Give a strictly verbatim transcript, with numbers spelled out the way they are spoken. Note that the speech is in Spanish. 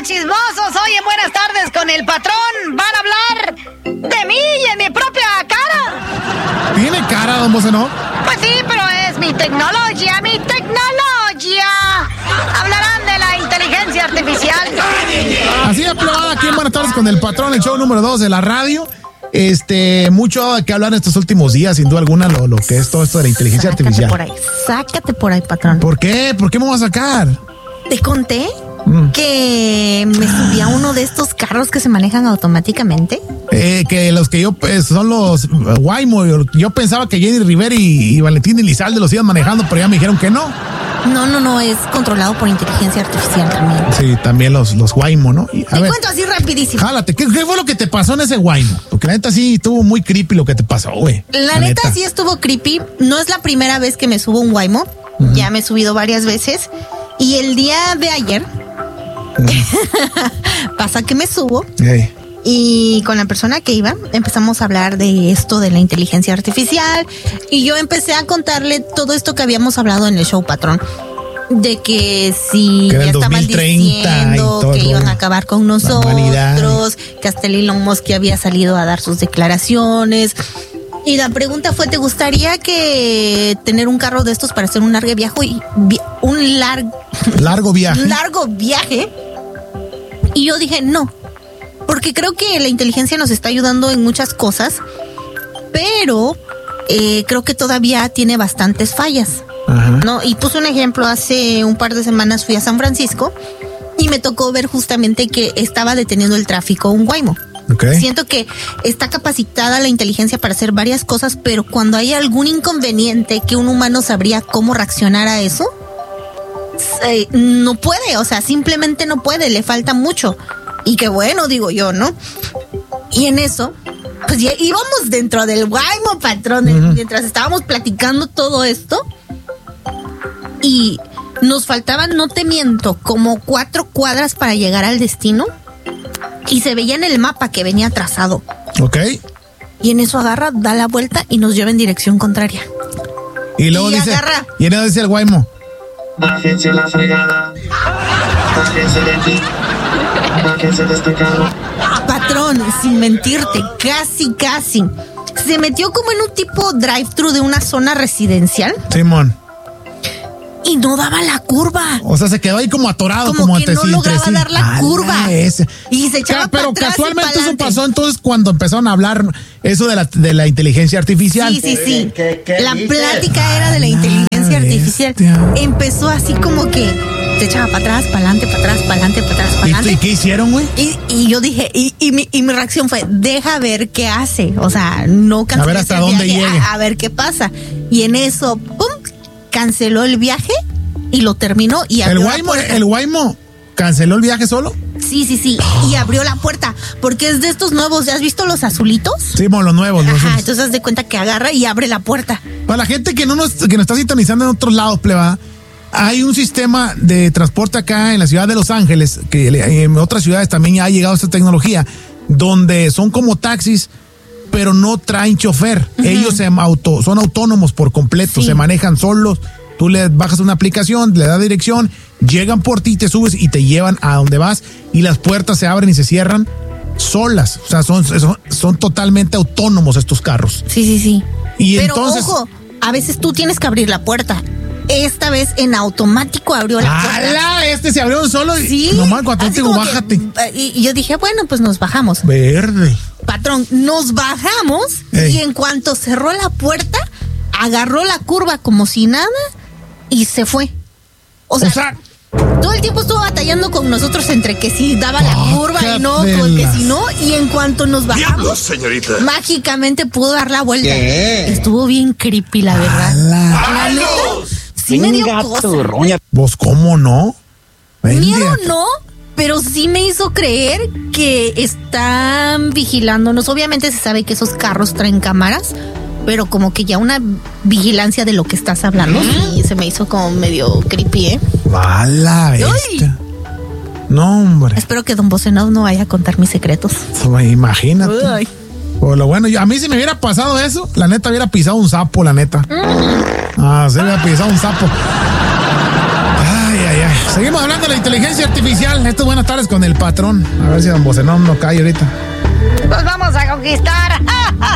chismosos, hoy en Buenas Tardes con el Patrón van a hablar de mí y en mi propia cara. ¿Tiene cara, don Bose, no? Pues sí, pero es mi tecnología, mi tecnología. Hablarán de la inteligencia artificial. Así aprobada aquí en Buenas Tardes con el Patrón, el show número dos de la radio. Este, mucho que hablar en estos últimos días, sin duda alguna, lo, lo que es todo esto de la inteligencia sácate artificial. Por ahí, sácate por ahí, Patrón. ¿Por qué? ¿Por qué me vas a sacar? Te conté mm. que me subí a uno de estos carros que se manejan automáticamente. Eh, que los que yo, pues, son los uh, Waymo. Yo pensaba que Jenny Rivera y, y Valentín Elizalde los iban manejando, pero ya me dijeron que no. No, no, no, es controlado por inteligencia artificial también. Sí, también los, los Waymo, ¿no? Y, te ver, cuento así rapidísimo. Jálate, ¿qué, ¿qué fue lo que te pasó en ese Waymo? Porque la neta sí estuvo muy creepy lo que te pasó, güey. La, la neta, neta sí estuvo creepy. No es la primera vez que me subo a un Waymo. Uh-huh. Ya me he subido varias veces. Y el día de ayer uh-huh. pasa que me subo. Hey. Y con la persona que iba, empezamos a hablar de esto de la inteligencia artificial. Y yo empecé a contarle todo esto que habíamos hablado en el show, Patrón. De que si que ya estaban diciendo que iban a acabar con nosotros, que hasta Elon Musk había salido a dar sus declaraciones. Y la pregunta fue, ¿te gustaría que tener un carro de estos para hacer un largo viaje? Y un largo... Largo viaje. Un largo viaje. Y yo dije, no. Porque creo que la inteligencia nos está ayudando en muchas cosas, pero eh, creo que todavía tiene bastantes fallas. Ajá. ¿No? Y puse un ejemplo, hace un par de semanas fui a San Francisco y me tocó ver justamente que estaba deteniendo el tráfico un Waymo. Okay. Siento que está capacitada la inteligencia para hacer varias cosas, pero cuando hay algún inconveniente que un humano sabría cómo reaccionar a eso, eh, no puede, o sea, simplemente no puede, le falta mucho. Y qué bueno, digo yo, ¿no? Y en eso, pues ya íbamos dentro del Waymo, Patrón, uh-huh. mientras estábamos platicando todo esto. Y nos faltaban, no te miento, como cuatro cuadras para llegar al destino. Y se veía en el mapa que venía trazado. Ok. Y en eso agarra, da la vuelta y nos lleva en dirección contraria. Y luego y dice, agarra, y luego dice el Waymo: bájense la fregada. Bájense de aquí. Bájense de este carro. Patrón, sin mentirte, casi, casi. Se metió como en un tipo drive-thru de una zona residencial. Simón. Y no daba la curva. O sea, se quedó ahí como atorado. Como, como que no lograba sí. dar la curva. Ese. Y se echaba Pero para casualmente eso pasó entonces cuando empezaron a hablar eso de la, de la inteligencia artificial. Sí, sí, sí. ¿Qué, qué la dices? Plática era de la inteligencia artificial. Bestia. Empezó así como que se echaba para atrás, para adelante, para atrás, para adelante, para atrás, para adelante. ¿Y qué hicieron, güey? Y, y yo dije, y, y, mi, y mi reacción fue, deja ver qué hace. O sea, no canceles a ver hasta dónde viaje, llegue. A, a ver qué pasa. Y en eso, pum, canceló el viaje. Y lo terminó y abrió ¿El Waymo, la puerta. ¿El Waymo canceló el viaje solo? Sí, sí, sí. Y abrió la puerta. Porque es de estos nuevos. ¿Has visto los azulitos? Sí, bueno, los nuevos. Ajá, los... entonces haz de cuenta que agarra y abre la puerta. Para la gente que no nos, que nos está sintonizando en otros lados, pleba, hay un sistema de transporte acá en la ciudad de Los Ángeles, que en otras ciudades también ya ha llegado esta tecnología, donde son como taxis, pero no traen chofer. Uh-huh. Ellos se auto, son autónomos por completo, sí. Se manejan solos. Tú le bajas una aplicación, le das dirección, llegan por ti, te subes y te llevan a donde vas y las puertas se abren y se cierran solas. O sea, son, son, son totalmente autónomos estos carros. Sí, sí, sí. Y Pero entonces, ojo, a veces tú tienes que abrir la puerta. Esta vez en automático abrió la puerta. ¡Hala! Este se abrió solo y sí, nomás cuando te digo, bájate. Que, y, y yo dije, bueno, pues nos bajamos. Verde. Patrón, nos bajamos. Ey. Y en cuanto cerró la puerta, agarró la curva como si nada y se fue. O sea, o sea todo el tiempo estuvo batallando con nosotros entre que si daba la curva y no, con que si no, y en cuanto nos bajamos, ¡diablos, señorita! Mágicamente pudo dar la vuelta. ¿Qué? Estuvo bien creepy, la verdad. La neta, sí me dio cosa. ¿Vos cómo no? Miedo no, pero sí me hizo creer que están vigilándonos. Obviamente se sabe que esos carros traen cámaras, pero como que ya una vigilancia de lo que estás hablando, y se me hizo como medio creepy, ¿eh? ¡Hala! No, hombre. Espero que don Bocenado no vaya a contar mis secretos. Imagínate. Uy. Por lo bueno, yo, a mí si me hubiera pasado eso, la neta hubiera pisado un sapo, la neta. Mm. Ah, se hubiera pisado un sapo. Ay, ay, ay. Seguimos hablando de la inteligencia artificial. Esto es Buenas Tardes con el Patrón. A ver si don Bocenón nos cae ahorita. Pues vamos a conquistar